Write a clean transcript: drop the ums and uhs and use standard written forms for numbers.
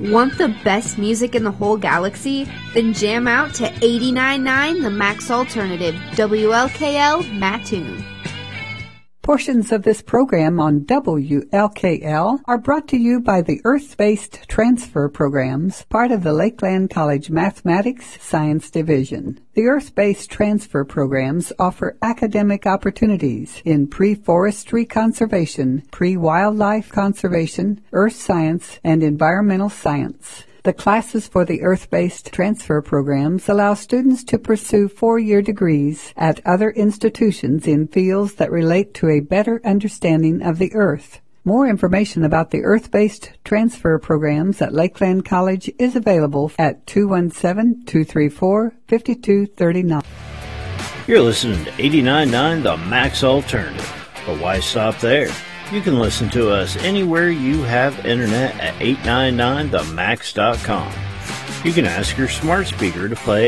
Want the best music in the whole galaxy? Then jam out to 89.9 The Max Alternative, WLKL Mattoon. Portions of this program on WLKL are brought to you by the Earth-Based Transfer Programs, part of the Lakeland College Mathematics Science Division. The Earth-Based Transfer Programs offer academic opportunities in pre-forestry conservation, pre-wildlife conservation, earth science, and environmental science. The classes for the Earth-Based Transfer Programs allow students to pursue 4-year degrees at other institutions in fields that relate to a better understanding of the Earth. More information about the Earth-Based Transfer Programs at Lakeland College is available at 217-234-5239. You're listening to 89.9 The Max Alternative. But why stop there? You can listen to us anywhere you have internet at 899themax.com. You can ask your smart speaker to play